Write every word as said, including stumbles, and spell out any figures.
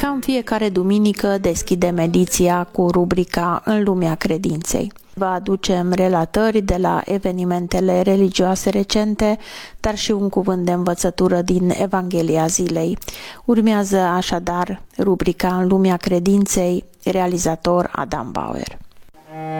Ca în fiecare duminică deschidem ediția cu rubrica În lumea credinței. Vă aducem relatări de la evenimentele religioase recente, dar și un cuvânt de învățătură din Evanghelia zilei. Urmează așadar rubrica În lumea credinței, realizator Adam Bauer.